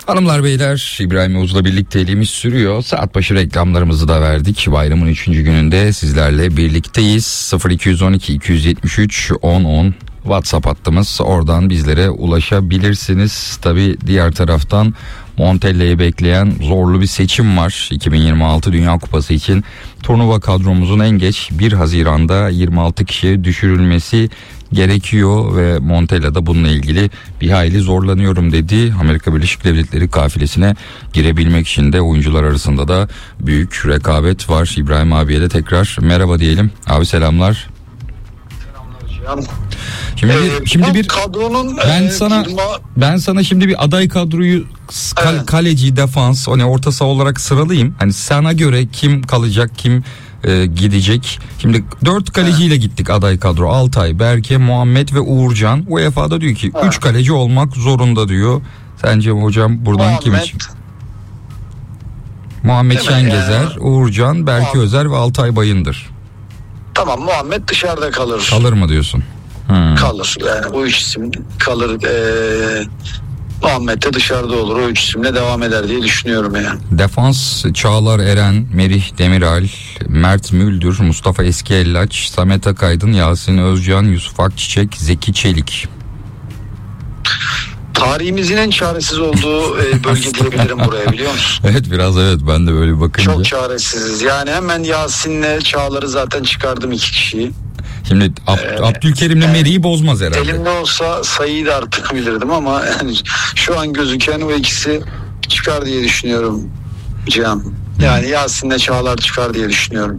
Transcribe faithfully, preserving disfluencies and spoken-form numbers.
Hanımlar beyler, İbrahim Yavuz'la birlikteliğimiz sürüyor. Saat başı reklamlarımızı da verdik. Bayramın üçüncü gününde sizlerle birlikteyiz. sıfır iki on iki iki yetmiş üç on on WhatsApp hattımız. Oradan bizlere ulaşabilirsiniz. Tabii diğer taraftan Montella'yı bekleyen zorlu bir seçim var. iki bin yirmi altı Dünya Kupası için turnuva kadromuzun en geç bir Haziran'da yirmi altı kişiye düşürülmesi gerekiyor ve Montella da bununla ilgili bir hayli zorlanıyorum dedi. Amerika Birleşik Devletleri kafilesine girebilmek için de oyuncular arasında da büyük rekabet var. İbrahim abiye de tekrar merhaba diyelim. Abi selamlar. Şimdi ee, bir, şimdi bir kadronun ben e, sana firma... ben sana şimdi bir aday kadroyu kal, Evet. kaleci, defans, hani orta saha olarak sıralayayım. Hani sana göre kim kalacak, kim e, gidecek? Şimdi dört kaleciyle evet. gittik aday kadro. Altay, Berke, Muhammed ve Uğurcan. U E F A'da diyor ki üç evet. kaleci olmak zorunda diyor. Sence hocam buradan Muhammed, kim için? Muhammed Şengezer, yani? Uğurcan, Berke Muhammed. Özer ve Altay Bayındır. Tamam, Muhammed dışarıda kalır. Kalır mı diyorsun? Hmm. Kalır. Yani bu üç isim kalır. Ee, Muhammed de dışarıda olur. O üç isimle devam eder diye düşünüyorum yani. Defans Çağlar Eren, Merih Demiral, Mert Müldür, Mustafa Eskiellaç, Samet Akaydın, Yasin Özcan, Yusuf Akçiçek, Zeki Çelik. Tarihimizin en çaresiz olduğu bölge diyebilirim buraya, biliyor musun? Evet, biraz evet, ben de böyle bakınca. Çok çaresiziz. Yani hemen Yasin'le Çağlar'ı zaten çıkardım, iki kişiyi. Şimdi Ab- ee, Abdülkerim'le yani, Meri'yi bozmaz herhalde. Elimde olsa sayıyı da artık bilirdim ama yani şu an gözüken o ikisi çıkar diye düşünüyorum Cihan. Yani Yasin'le Çağlar çıkar diye düşünüyorum.